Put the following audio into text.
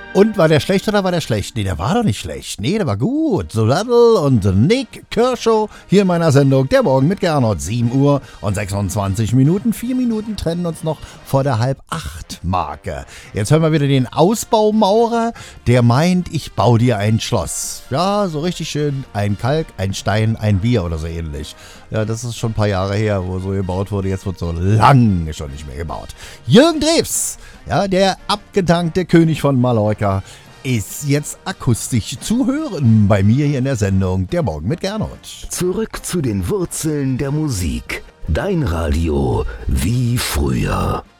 Und war der schlecht oder war der schlecht? Nee, der war doch nicht schlecht. Nee, der war gut. Soladl und Nick Kershaw hier in meiner Sendung. Der Morgen mit Gernot. 7 Uhr und 26 Minuten. 4 Minuten trennen uns noch vor der 7:30-Marke. Jetzt hören wir wieder den Ausbaumaurer, der meint, ich baue dir ein Schloss. Ja, so richtig schön. Ein Kalk, ein Stein, ein Bier oder so ähnlich. Ja, das ist schon ein paar Jahre her, wo so gebaut wurde. Jetzt wird so lange schon nicht mehr gebaut. Jürgen Drews, ja, der abgedankte König von Mallorca, ist jetzt akustisch zu hören bei mir hier in der Sendung Der Morgen mit Gernot. Zurück zu den Wurzeln der Musik. Dein Radio wie früher.